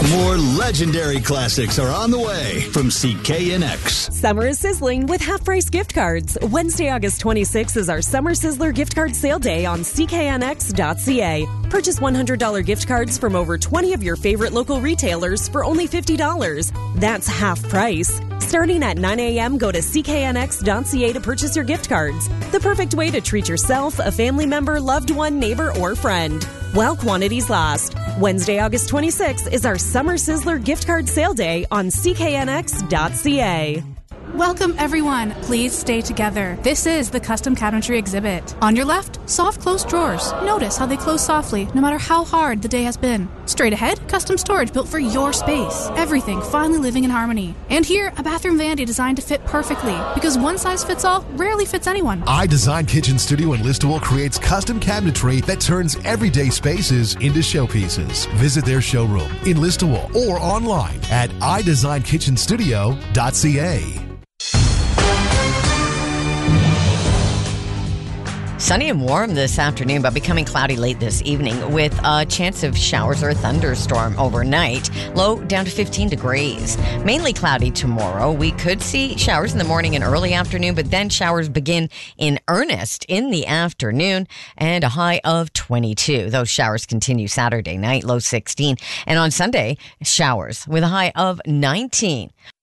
More legendary classics are on the way from CKNX. Summer is sizzling with half-price gift cards. Wednesday, August 26th is our Summer Sizzler gift card sale day on cknx.ca. Purchase $100 gift cards from over 20 of your favorite local retailers for only $50. That's half price. Starting at 9 a.m., go to cknx.ca to purchase your gift cards. The perfect way to treat yourself, a family member, loved one, neighbor, or friend. While quantities last. Wednesday, August 26th is our Summer Sizzler gift card sale day on cknx.ca. Welcome, everyone. Please stay together. This is the Custom Cabinetry exhibit. On your left, soft closed drawers. Notice how they close softly, no matter how hard the day has been. Straight ahead, custom storage built for your space. Everything finally living in harmony. And here, a bathroom vanity designed to fit perfectly, because one size fits all rarely fits anyone. iDesign Kitchen Studio in Listowel creates custom cabinetry that turns everyday spaces into showpieces. Visit their showroom in Listowel or online at iDesignKitchenStudio.ca. Sunny and warm this afternoon, but becoming cloudy late this evening with a chance of showers or a thunderstorm overnight. Low down to 15 degrees. Mainly cloudy tomorrow. We could see showers in the morning and early afternoon, but then showers begin in earnest in the afternoon and a high of 22. Those showers continue Saturday night, low 16. And on Sunday, showers with a high of 19.